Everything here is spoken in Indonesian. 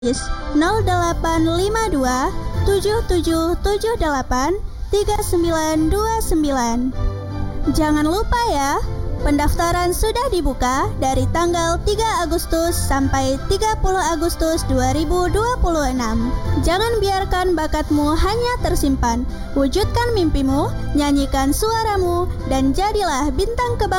0852 7778 3929. Jangan lupa ya, pendaftaran sudah dibuka dari tanggal 3 Agustus sampai 30 Agustus 2026. Jangan biarkan bakatmu hanya tersimpan. Wujudkan mimpimu, nyanyikan suaramu, dan jadilah bintang kebanggaan